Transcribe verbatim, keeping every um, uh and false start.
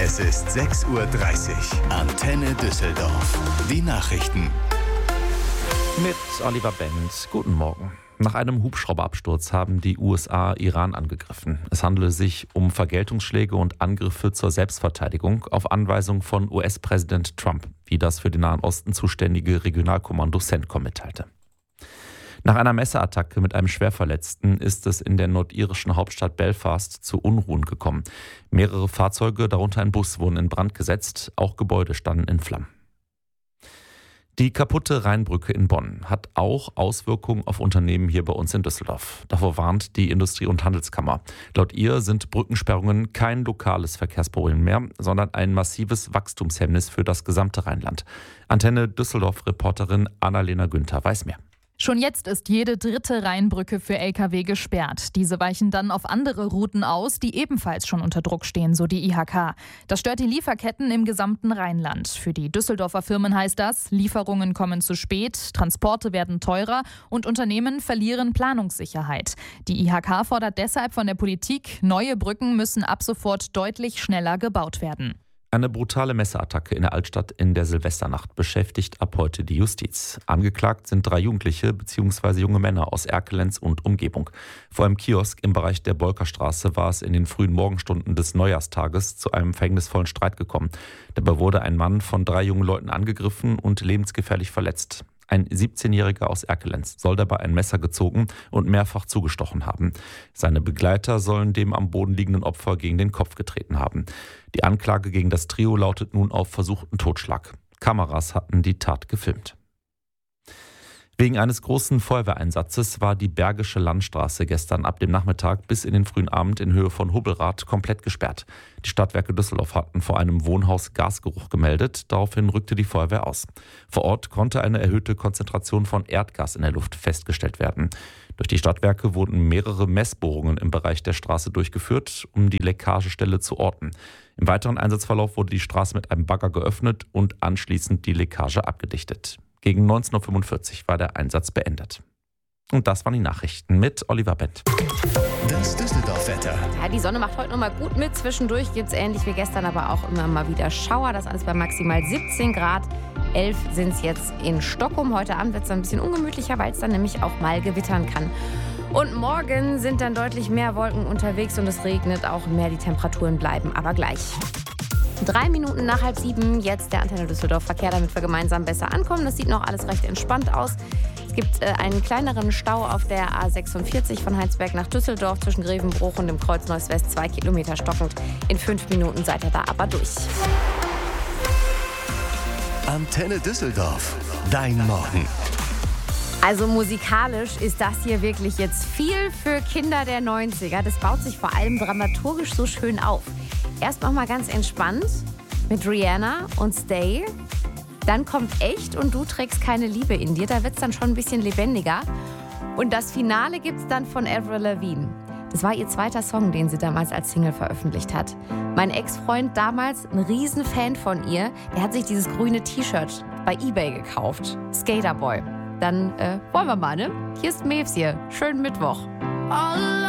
Es ist sechs Uhr dreißig. Antenne Düsseldorf. Die Nachrichten. Mit Oliver Benz. Guten Morgen. Nach einem Hubschrauberabsturz haben die U S A Iran angegriffen. Es handele sich um Vergeltungsschläge und Angriffe zur Selbstverteidigung auf Anweisung von U S-Präsident Trump, wie das für den Nahen Osten zuständige Regionalkommando CENTCOM mitteilte. Nach einer Messerattacke mit einem Schwerverletzten ist es in der nordirischen Hauptstadt Belfast zu Unruhen gekommen. Mehrere Fahrzeuge, darunter ein Bus, wurden in Brand gesetzt. Auch Gebäude standen in Flammen. Die kaputte Rheinbrücke in Bonn hat auch Auswirkungen auf Unternehmen hier bei uns in Düsseldorf. Davor warnt die Industrie- und Handelskammer. Laut ihr sind Brückensperrungen kein lokales Verkehrsproblem mehr, sondern ein massives Wachstumshemmnis für das gesamte Rheinland. Antenne Düsseldorf-Reporterin Annalena Günther weiß mehr. Schon jetzt ist jede dritte Rheinbrücke für L K W gesperrt. Diese weichen dann auf andere Routen aus, die ebenfalls schon unter Druck stehen, so die I H K. Das stört die Lieferketten im gesamten Rheinland. Für die Düsseldorfer Firmen heißt das, Lieferungen kommen zu spät, Transporte werden teurer und Unternehmen verlieren Planungssicherheit. Die I H K fordert deshalb von der Politik, neue Brücken müssen ab sofort deutlich schneller gebaut werden. Eine brutale Messerattacke in der Altstadt in der Silvesternacht beschäftigt ab heute die Justiz. Angeklagt sind drei Jugendliche bzw. junge Männer aus Erkelenz und Umgebung. Vor einem Kiosk im Bereich der Bolkerstraße war es in den frühen Morgenstunden des Neujahrstages zu einem verhängnisvollen Streit gekommen. Dabei wurde ein Mann von drei jungen Leuten angegriffen und lebensgefährlich verletzt. Ein siebzehnjähriger aus Erkelenz soll dabei ein Messer gezogen und mehrfach zugestochen haben. Seine Begleiter sollen dem am Boden liegenden Opfer gegen den Kopf getreten haben. Die Anklage gegen das Trio lautet nun auf versuchten Totschlag. Kameras hatten die Tat gefilmt. Wegen eines großen Feuerwehreinsatzes war die Bergische Landstraße gestern ab dem Nachmittag bis in den frühen Abend in Höhe von Hubbelrath komplett gesperrt. Die Stadtwerke Düsseldorf hatten vor einem Wohnhaus Gasgeruch gemeldet. Daraufhin rückte die Feuerwehr aus. Vor Ort konnte eine erhöhte Konzentration von Erdgas in der Luft festgestellt werden. Durch die Stadtwerke wurden mehrere Messbohrungen im Bereich der Straße durchgeführt, um die Leckagestelle zu orten. Im weiteren Einsatzverlauf wurde die Straße mit einem Bagger geöffnet und anschließend die Leckage abgedichtet. Gegen neunzehn Uhr fünfundvierzig war der Einsatz beendet. Und das waren die Nachrichten mit Oliver Benz. Das Düsseldorf-Wetter. Ja, die Sonne macht heute noch mal gut mit. Zwischendurch gibt es ähnlich wie gestern aber auch immer mal wieder Schauer. Das alles bei maximal siebzehn Grad. elf sind es jetzt in Stockholm. Heute Abend wird es ein bisschen ungemütlicher, weil es dann nämlich auch mal gewittern kann. Und morgen sind dann deutlich mehr Wolken unterwegs und es regnet auch mehr. Die Temperaturen bleiben aber gleich. Drei Minuten nach halb sieben, jetzt der Antenne Düsseldorf Verkehr, damit wir gemeinsam besser ankommen. Das sieht noch alles recht entspannt aus. Es gibt äh, einen kleineren Stau auf der A sechsundvierzig von Heinsberg nach Düsseldorf zwischen Grevenbruch und dem Kreuz Neuss-West. Zwei Kilometer stockend. In fünf Minuten seid ihr da aber durch. Antenne Düsseldorf. Dein Morgen. Also musikalisch ist das hier wirklich jetzt viel für Kinder der neunziger. Das baut sich vor allem dramaturgisch so schön auf. Erst noch mal ganz entspannt mit Rihanna und Stay. Dann kommt Echt und Du trägst keine Liebe in dir. Da wird es dann schon ein bisschen lebendiger. Und das Finale gibt es dann von Avril Lavigne. Das war ihr zweiter Song, den sie damals als Single veröffentlicht hat. Mein Ex-Freund damals, ein Riesenfan von ihr, der hat sich dieses grüne T-Shirt bei eBay gekauft. Skaterboy. Dann äh, wollen wir mal, ne? Hier ist Mavs hier. Schönen Mittwoch.